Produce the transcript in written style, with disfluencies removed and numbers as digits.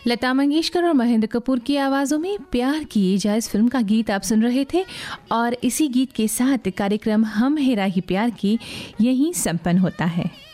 लता मंगेशकर और महेंद्र कपूर की आवाज़ों में प्यार किए जाए इस फिल्म का गीत आप सुन रहे थे और इसी गीत के साथ कार्यक्रम हम हेरा ही प्यार की यहीं संपन्न होता है।